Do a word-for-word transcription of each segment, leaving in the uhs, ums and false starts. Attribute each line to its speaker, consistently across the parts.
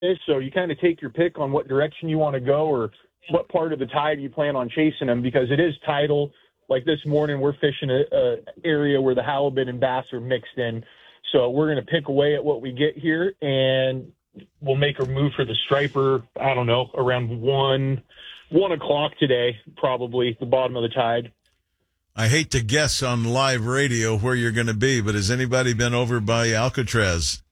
Speaker 1: fish, so you kind of take your pick on what direction you want to go or what part of the tide you plan on chasing them, because it is tidal. Like this morning, we're fishing a, a area where the halibut and bass are mixed in. So we're going to pick away at what we get here, and we'll make a move for the striper, I don't know, around one, one o'clock today, probably, the bottom of the tide.
Speaker 2: I hate to guess on live radio where you're going to be, but has anybody been over by Alcatraz?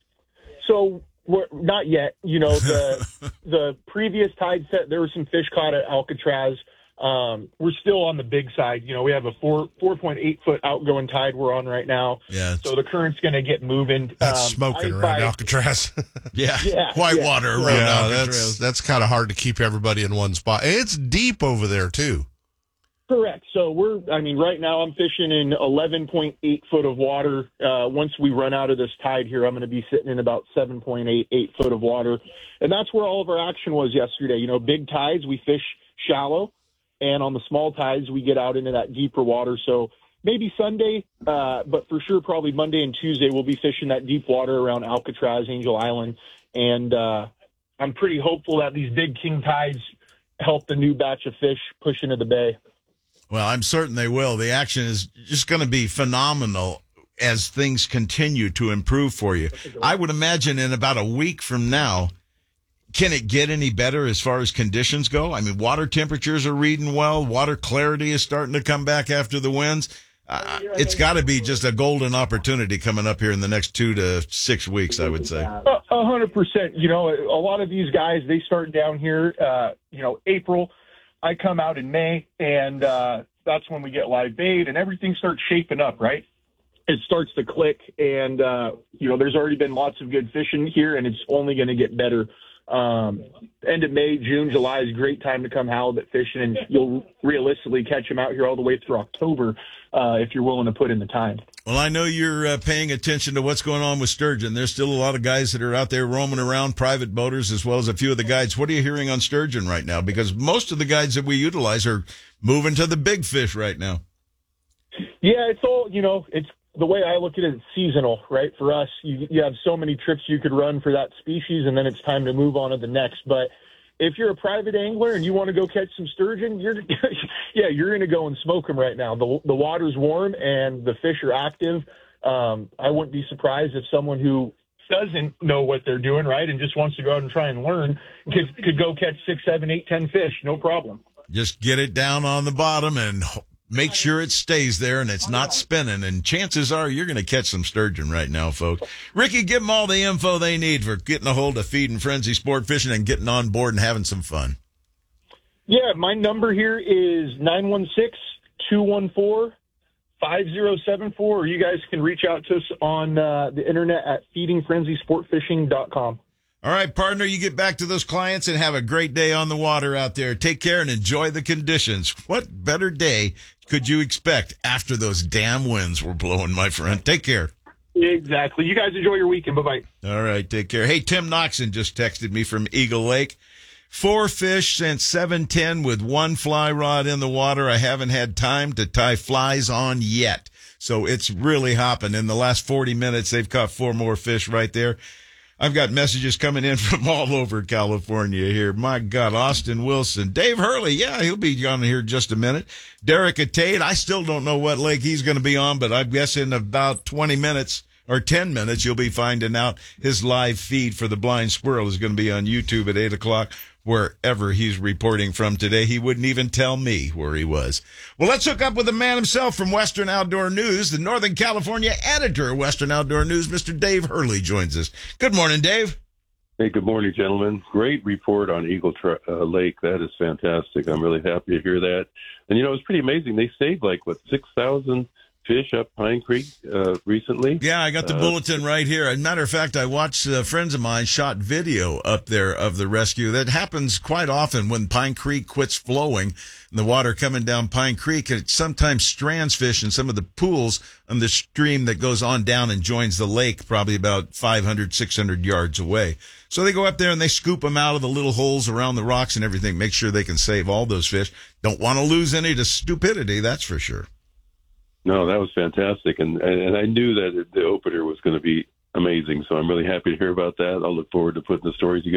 Speaker 1: So we're, not yet. You know, the the previous tide set, there was some fish caught at Alcatraz. Um, we're still on the big side. You know, we have a four four point eight foot outgoing tide we're on right now.
Speaker 2: Yeah.
Speaker 1: So the current's going to get moving.
Speaker 3: That's
Speaker 1: um,
Speaker 3: smoking
Speaker 1: I,
Speaker 3: around
Speaker 1: by,
Speaker 3: Alcatraz.
Speaker 2: yeah.
Speaker 1: yeah.
Speaker 2: Whitewater
Speaker 1: yeah.
Speaker 2: around
Speaker 3: Yeah,
Speaker 2: Alcatraz.
Speaker 3: that's that's kind of hard to keep everybody in one spot. And it's deep over there too.
Speaker 1: Correct. So we're, I mean, right now I'm fishing in eleven point eight foot of water. Uh, once we run out of this tide here, I'm going to be sitting in about seven point eight, eight foot of water. And that's where all of our action was yesterday. You know, big tides, we fish shallow. And on the small tides, we get out into that deeper water. So maybe Sunday, uh, but for sure probably Monday and Tuesday, we'll be fishing that deep water around Alcatraz, Angel Island. And uh, I'm pretty hopeful that these big king tides help the new batch of fish push into the bay.
Speaker 2: Well, I'm certain they will. The action is just going to be phenomenal as things continue to improve for you. I would imagine in about a week from now, can it get any better as far as conditions go? I mean, water temperatures are reading well. Water clarity is starting to come back after the winds. Uh, it's got to be just a golden opportunity coming up here in the next two to six weeks, I would say.
Speaker 1: A hundred percent. You know, a lot of these guys, they start down here, uh, you know, April. I come out in May, and uh, that's when we get live bait, and everything starts shaping up, right? It starts to click, and, uh, you know, there's already been lots of good fishing here, and it's only going to get better. Um, end of May, June, July is a great time to come halibut fishing, and you'll realistically catch them out here all the way through October uh, if you're willing to put in the time.
Speaker 2: Well, I know you're uh, paying attention to what's going on with sturgeon. There's still a lot of guys that are out there roaming around, private boaters, as well as a few of the guides. What are you hearing on sturgeon right now? Because most of the guides that we utilize are moving to the big fish right now.
Speaker 1: Yeah, it's all, you know, it's the way I look at it, it's seasonal, right? For us, you, you have so many trips you could run for that species, and then it's time to move on to the next. But if you're a private angler and you want to go catch some sturgeon, you're yeah, you're going to go and smoke them right now. The the water's warm and the fish are active. Um, I wouldn't be surprised if someone who doesn't know what they're doing, right, and just wants to go out and try and learn could could go catch six, seven, eight, ten fish, no problem.
Speaker 2: Just get it down on the bottom and make sure it stays there and it's not spinning, and chances are you're going to catch some sturgeon right now, folks. Ricky, give them all the info they need for getting a hold of Feed and Frenzy Sport Fishing and getting on board and having some fun.
Speaker 1: Yeah, my number here is nine one six, two one four, five zero seven four, or you guys can reach out to us on uh, the internet at feeding frenzy sport fishing dot com.
Speaker 2: All right, partner, you get back to those clients and have a great day on the water out there. Take care and enjoy the conditions. What better day could you expect after those damn winds were blowing, my friend? Take care.
Speaker 1: Exactly. You guys enjoy your weekend. Bye-bye.
Speaker 2: All right, take care. Hey, Tim Noxon just texted me from Eagle Lake. Four fish since seven ten with one fly rod in the water. I haven't had time to tie flies on yet. So it's really hopping. In the last forty minutes, they've caught four more fish right there. I've got messages coming in from all over California here. My God, Austin Wilson. Dave Hurley, yeah, he'll be on here in just a minute. Derek Tate, I still don't know what lake he's going to be on, but I guess in about twenty minutes or ten minutes, you'll be finding out. His live feed for the Blind Squirrel is going to be on YouTube at eight o'clock. Wherever he's reporting from today. He wouldn't even tell me where he was. Well, let's hook up with the man himself from Western Outdoor News. The Northern California editor of Western Outdoor News, Mister Dave Hurley, joins us. Good morning, Dave.
Speaker 4: Hey, good morning, gentlemen. Great report on Eagle Tra- uh, Lake. That is fantastic. I'm really happy to hear that. And, you know, it's pretty amazing. They saved, like, what, six thousand fish up Pine Creek uh, recently?
Speaker 2: Yeah, I got the uh, bulletin right here. As a matter of fact, I watched uh, friends of mine shot video up there of the rescue. That happens quite often when Pine Creek quits flowing and the water coming down Pine Creek. It sometimes strands fish in some of the pools on the stream that goes on down and joins the lake probably about five hundred, six hundred yards away. So they go up there and they scoop them out of the little holes around the rocks and everything, make sure they can save all those fish. Don't want to lose any to stupidity, that's for sure.
Speaker 4: No, that was fantastic, and and I knew that the opener was going to be amazing. So I'm really happy to hear about that. I'll look forward to putting the story together.